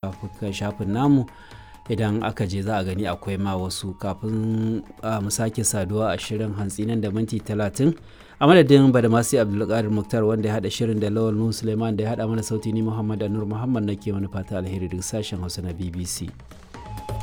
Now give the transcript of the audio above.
shafin namu idan aka je za a gani akwai ma wasu. Kafin mu sake saduwa a shirin hantsi nan da minti 30 a madadin Badamasi Abdulkadir Muktar wanda ya haɗa shirin da Lawal Nuhu Suleiman da ya haɗa mana sauti, ni Muhammad Anur Muhammad nake mana fata alheri daga sashen Hausa na BBC.